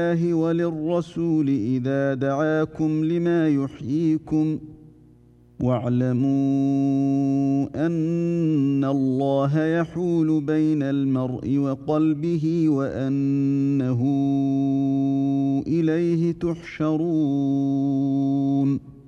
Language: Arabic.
الله وللرسول إذا دعاكم لما يحييكم واعلموا أن الله يحول بين المرء وقلبه وأنه إليه تحشرون.